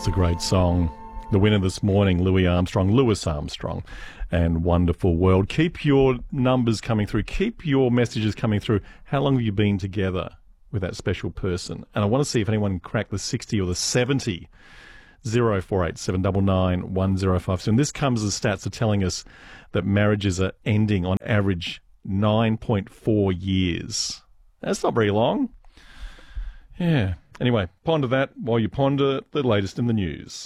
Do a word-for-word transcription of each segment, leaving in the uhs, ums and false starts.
It's a great song. The winner this morning, Louis Armstrong, Louis Armstrong, and Wonderful World. Keep your numbers coming through. Keep your messages coming through. How long have you been together with that special person? And I want to see if anyone can crack the sixty or the seventy. zero four eight seven nine nine one zero five seven. This comes as stats are telling us that marriages are ending on average nine point four years. That's not very long. Yeah. Anyway, ponder that while you ponder the latest in the news.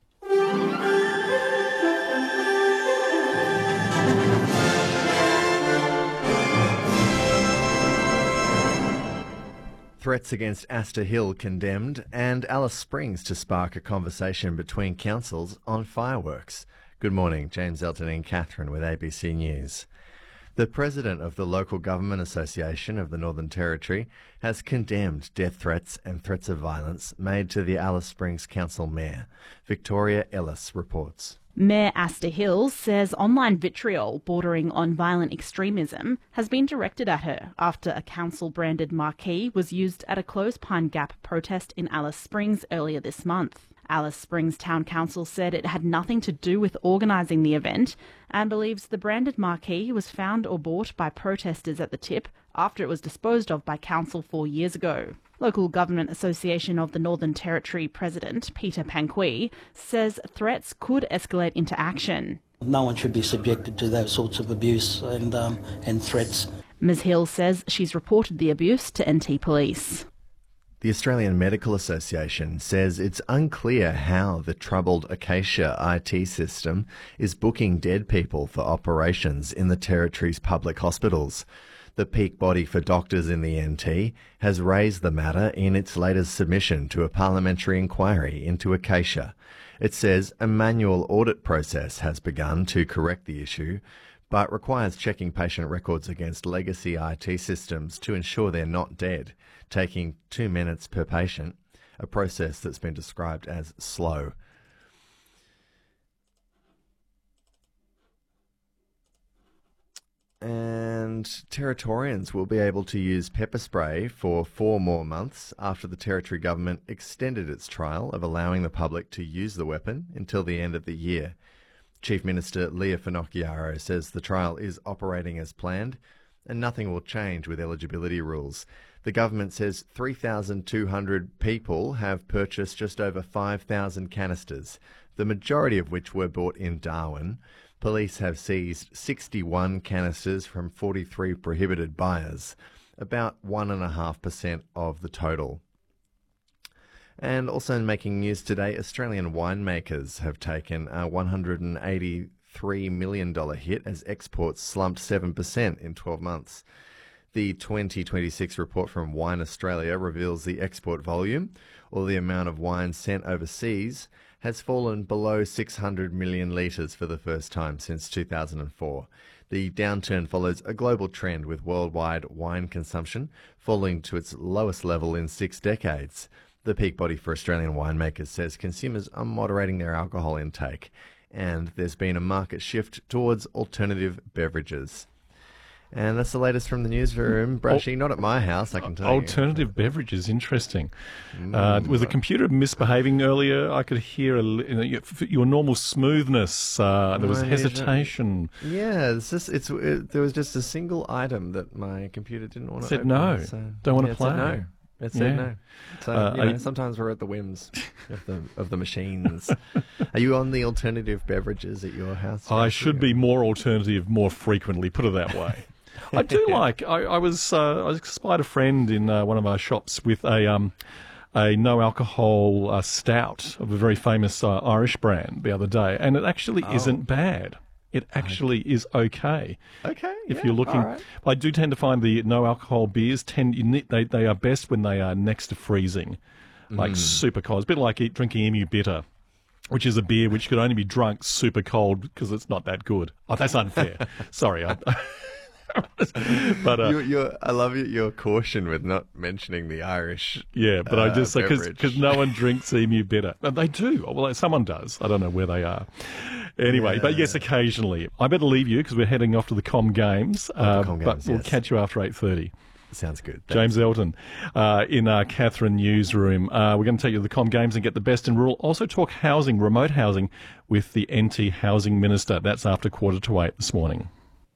Threats against Astor Hill condemned, and Alice Springs to spark a conversation between councils on fireworks. Good morning, James Elton and Catherine with A B C News. The president of the Local Government Association of the Northern Territory has condemned death threats and threats of violence made to the Alice Springs Council Mayor. Victoria Ellis reports. Mayor Astor Hill says online vitriol bordering on violent extremism has been directed at her after a council-branded marquee was used at a closed Pine Gap protest in Alice Springs earlier this month. Alice Springs Town Council said it had nothing to do with organising the event and believes the branded marquee was found or bought by protesters at the tip after it was disposed of by council four years ago. Local Government Association of the Northern Territory President Peter Panqui says threats could escalate into action. No one should be subjected to those sorts of abuse and, um, and threats. Ms Hill says she's reported the abuse to N T Police. The Australian Medical Association says it's unclear how the troubled Acacia I T system is booking dead people for operations in the Territory's public hospitals. The peak body for doctors in the N T has raised the matter in its latest submission to a parliamentary inquiry into Acacia. It says a manual audit process has begun to correct the issue, but requires checking patient records against legacy I T systems to ensure they're not dead, taking two minutes per patient, a process that's been described as slow. And Territorians will be able to use pepper spray for four more months after the Territory Government extended its trial of allowing the public to use the weapon until the end of the year. Chief Minister Leah Finocchiaro says the trial is operating as planned and nothing will change with eligibility rules. The government says three thousand two hundred people have purchased just over five thousand canisters, the majority of which were bought in Darwin. Police have seized sixty-one canisters from forty-three prohibited buyers, about one point five percent of the total. And also making news today, Australian winemakers have taken a one hundred eighty-three million dollars hit as exports slumped seven percent in twelve months. The twenty twenty-six report from Wine Australia reveals the export volume, or the amount of wine sent overseas, has fallen below six hundred million litres for the first time since two thousand four. The downturn follows a global trend with worldwide wine consumption falling to its lowest level in six decades. The peak body for Australian winemakers says consumers are moderating their alcohol intake, and there's been a market shift towards alternative beverages. And that's the latest from the newsroom. Brashy, not at my house, I can tell you. Alternative beverages, interesting. Mm. Uh, was the computer misbehaving earlier? I could hear a, you know, your normal smoothness. Uh, there was no, hesitation. Yeah, it's just, it's, it, there was just a single item that my computer didn't want to said open. no, So, don't want yeah, to play. It said no. It said yeah. no. So, uh, you know, you, sometimes we're at the whims of the of the machines. Are you on the alternative beverages at your house? I should be more alternative more frequently, put it that way. I do like. I, I was. Uh, I spied a friend in uh, one of our shops with a um, a no alcohol uh, stout of a very famous uh, Irish brand the other day, and it actually oh. isn't bad. It actually okay. is okay. Okay. If yeah, you're looking, right. I do tend to find the no alcohol beers tend they they are best when they are next to freezing, like mm. super cold. It's a bit like eat, drinking Emu Bitter, which is a beer which could only be drunk super cold because it's not that good. Oh, that's unfair. Sorry. I, but uh, you're, you're, I love your caution with not mentioning the Irish. Yeah, but uh, I just because because no one drinks Emu Bitter. They do. Well, someone does. I don't know where they are. Anyway, yeah. But yes, occasionally. I better leave you because we're heading off to the Com Games. Oh, uh, Com but Games, we'll yes. catch you after eight thirty. Sounds good. Thanks. James Elton uh, in our Catherine newsroom. Uh, we're going to take you to the Com Games and get the best in rural. Also talk housing, remote housing, with the N T Housing Minister. That's after quarter to eight this morning.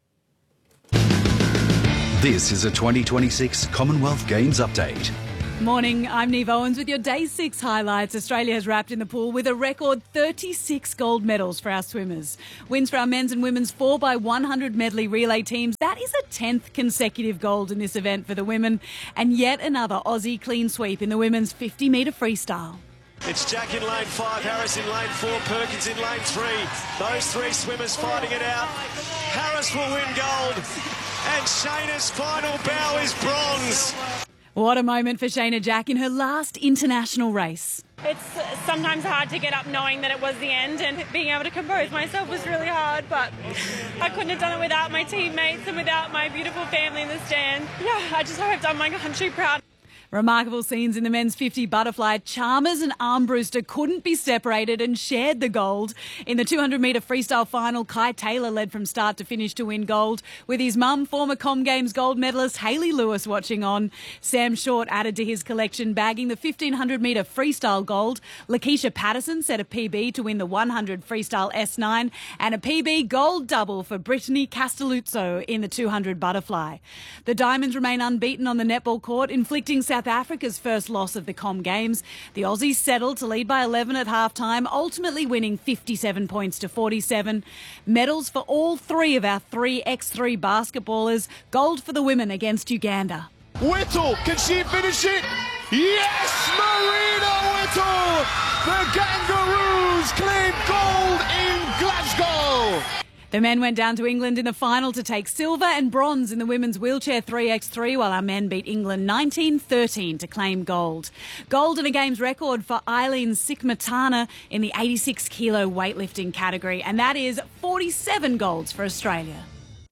This is a twenty twenty-six Commonwealth Games update. Morning, I'm Neve Owens with your Day six highlights. Australia has wrapped in the pool with a record thirty-six gold medals for our swimmers. Wins for our men's and women's four by one hundred medley relay teams. That is a tenth consecutive gold in this event for the women. And yet another Aussie clean sweep in the women's fifty metre freestyle. It's Jack in lane five, Harris in lane four, Perkins in lane three. Those three swimmers fighting it out. Harris will win gold, and Shayna's final bow is bronze. What a moment for Shayna Jack in her last international race. It's sometimes hard to get up knowing that it was the end, and being able to compose myself was really hard, but I couldn't have done it without my teammates and without my beautiful family in the stand. Yeah, I just hope I've done my country proud. Remarkable scenes in the men's fifty butterfly. Chalmers and Armbruster couldn't be separated and shared the gold. In the two hundred metre freestyle final, Kai Taylor led from start to finish to win gold, with his mum, former Com Games gold medalist Hayley Lewis, watching on. Sam Short added to his collection, bagging the fifteen hundred metre freestyle gold. Lakeisha Patterson set a P B to win the one hundred freestyle S nine, and a P B gold double for Brittany Castelluzzo in the two hundred butterfly. The Diamonds remain unbeaten on the netball court, inflicting South Africa's first loss of the Com Games. The Aussies settled to lead by eleven at halftime, ultimately winning fifty-seven points to forty-seven. Medals for all three of our three by three basketballers. Gold for the women against Uganda. Whittle, can she finish it? Yes, Marina Whittle! The Kangaroos claim gold in Glasgow! The men went down to England in the final to take silver and bronze in the women's wheelchair three by three, while our men beat England nineteen thirteen to claim gold. Gold and a games record for Eileen Sikmatana in the eighty-six kilo weightlifting category, and that is forty-seven golds for Australia.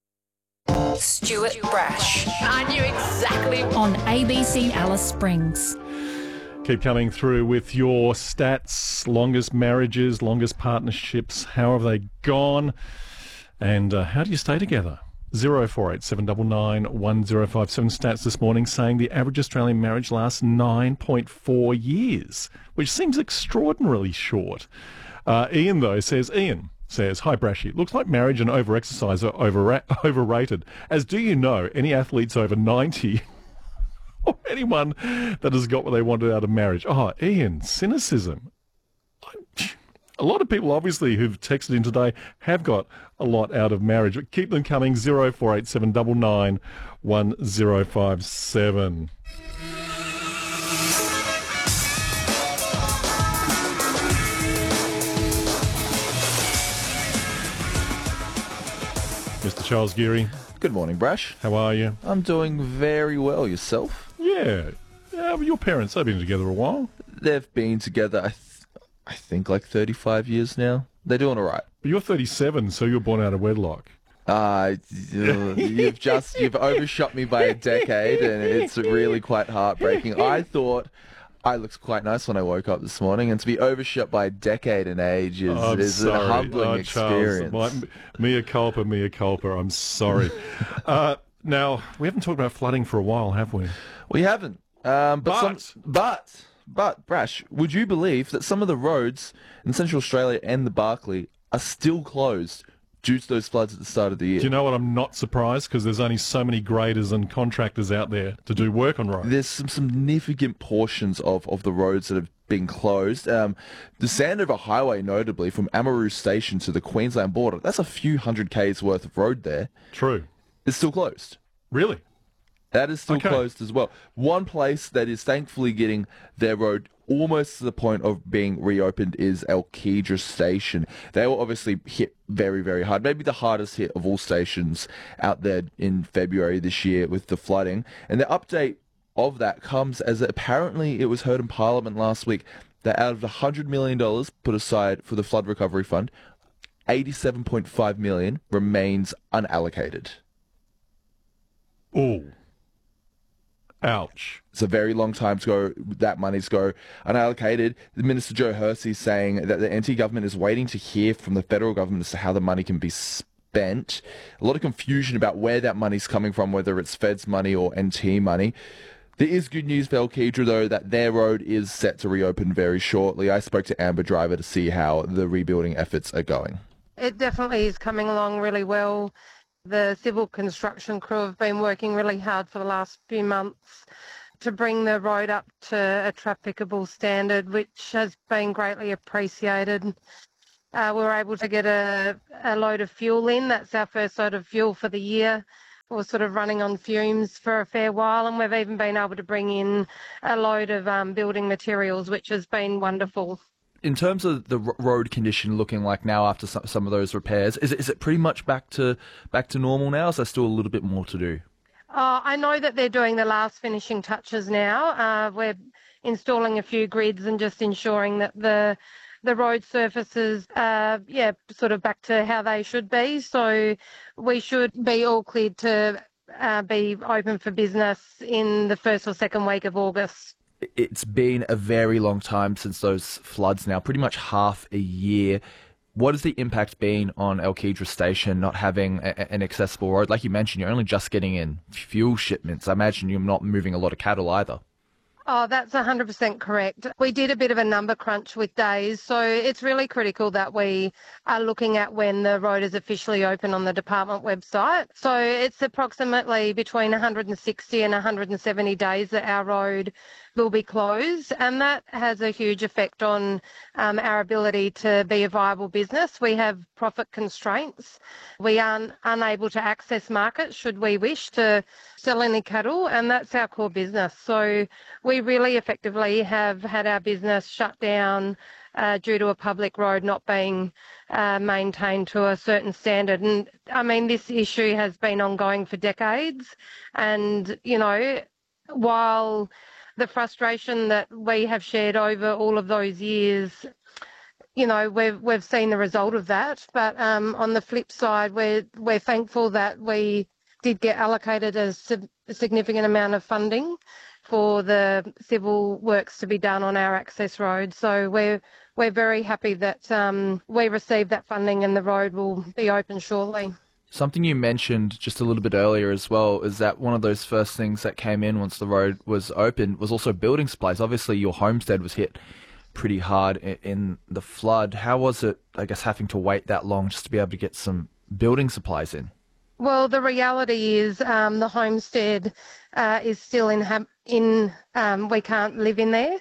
Stuart Brash. I knew exactly. On A B C Alice Springs. Keep coming through with your stats, longest marriages, longest partnerships, how have they gone? And uh, how do you stay together? zero four eight seven nine nine one zero five seven stats this morning saying the average Australian marriage lasts nine point four years, which seems extraordinarily short. Uh, Ian, though, says, Ian says, hi, Brashy, looks like marriage and over-exercise are over- overrated. As do you know any athletes over ninety or anyone that has got what they wanted out of marriage? Oh, Ian, cynicism. A lot of people, obviously, who've texted in today have got a lot out of marriage. But keep them coming, zero four eight seven nine nine one zero five seven. Mister Charles Geary. Good morning, Brash. How are you? I'm doing very well. Yourself? Yeah. Yeah, well, your parents, they've been together a while. They've been together, I, th- I think, like thirty-five years now. They're doing all right. But you're thirty-seven, so you're born out of wedlock. Uh, you've just, you've overshot me by a decade, and it's really quite heartbreaking. I thought I looked quite nice when I woke up this morning, and to be overshot by a decade in age is, oh, is a humbling oh, experience. Charles, my, mea culpa, mea culpa. I'm sorry. uh, now, we haven't talked about flooding for a while, have we? We haven't. Um, but, but... Some, but, but, Brash, would you believe that some of the roads in Central Australia and the Barkly are still closed due to those floods at the start of the year? Do you know what? I'm not surprised, because there's only so many graders and contractors out there to do work on roads. There's some significant portions of, of the roads that have been closed. Um, the Sandover Highway, notably, from Amaroo Station to the Queensland border, that's a few hundred k's worth of road there. True. It's still closed. Really? That is still okay. closed as well. One place that is thankfully getting their road almost to the point of being reopened is Alkidra Station. They were obviously hit very, very hard. Maybe the hardest hit of all stations out there in February this year with the flooding. And the update of that comes as apparently it was heard in Parliament last week that out of the one hundred million dollars put aside for the Flood Recovery Fund, eighty-seven point five million dollars remains unallocated. Oh. Ouch. It's a very long time to go, that money to go unallocated. The Minister Joe Hersey saying that the N T government is waiting to hear from the federal government as to how the money can be spent. spent. A lot of confusion about where that money's coming from, whether it's Feds money or N T money. There is good news for Alkidra, though, that their road is set to reopen very shortly. I spoke to Amber Driver to see how the rebuilding efforts are going. It definitely is coming along really well. The civil construction crew have been working really hard for the last few months to bring the road up to a trafficable standard, which has been greatly appreciated. Uh, we were able to get a, a load of fuel in. That's our first load of fuel for the year. We're sort of running on fumes for a fair while, and we've even been able to bring in a load of um, building materials, which has been wonderful. In terms of the road condition looking like now after some, some of those repairs, is it, is it pretty much back to back to normal now? Is there still a little bit more to do? Uh, I know that they're doing the last finishing touches now. Uh, we're installing a few grids and just ensuring that the the road surfaces are, yeah, sort of back to how they should be. So we should be all cleared to uh, be open for business in the first or second week of August. It's been a very long time since those floods now, pretty much half a year. What has the impact been on Alkidra Station not having a, an accessible road? Like you mentioned, you're only just getting in fuel shipments. I imagine you're not moving a lot of cattle either. Oh, that's one hundred percent correct. We did a bit of a number crunch with days, so it's really critical that we are looking at when the road is officially open on the department website. So it's approximately between one hundred sixty and one hundred seventy days that our road will be closed, and that has a huge effect on um, our ability to be a viable business. We have profit constraints. We aren't unable to access markets should we wish to sell any cattle, and that's our core business. So we really effectively have had our business shut down uh, due to a public road not being uh, maintained to a certain standard. And I mean, this issue has been ongoing for decades, and, you know, while the frustration that we have shared over all of those years, you know, we've we've seen the result of that. But um, on the flip side, we're we're thankful that we did get allocated a, a significant amount of funding for the civil works to be done on our access road. So we're we're very happy that um, we received that funding and the road will be open shortly. Something you mentioned just a little bit earlier as well is that one of those first things that came in once the road was open was also building supplies. Obviously, your homestead was hit pretty hard in the flood. How was it, I guess, having to wait that long just to be able to get some building supplies in? Well, the reality is um, the homestead uh, is still in, in um, we can't live in there.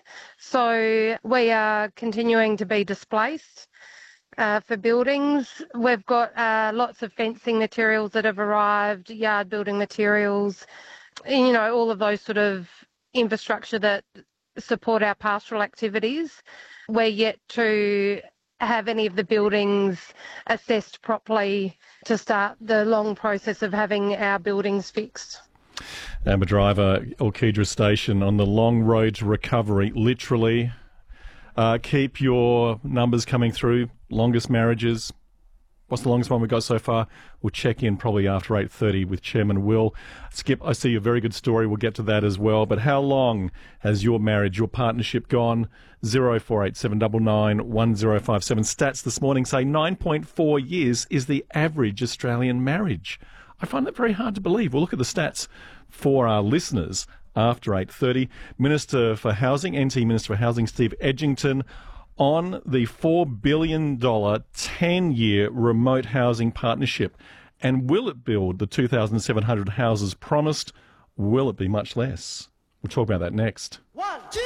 So we are continuing to be displaced. Uh, for buildings, we've got uh, lots of fencing materials that have arrived, yard building materials, you know, all of those sort of infrastructure that support our pastoral activities. We're yet to have any of the buildings assessed properly to start the long process of having our buildings fixed. Amber Driver, Alkidra Station, on the long road to recovery, literally. Uh, keep your numbers coming through. Longest marriages. What's the longest one we've got so far? We'll check in probably after eight thirty with Chairman Will. Skip, I see a very good story. We'll get to that as well. But how long has your marriage, your partnership gone? zero four eight seven nine nine one zero five seven. Stats this morning say nine point four years is the average Australian marriage. I find that very hard to believe. We'll look at the stats for our listeners after eight thirty. Minister for Housing, N T Minister for Housing, Steve Edgington, on the four billion dollars ten-year remote housing partnership. And will it build the two thousand seven hundred houses promised? Will it be much less? We'll talk about that next. One, two.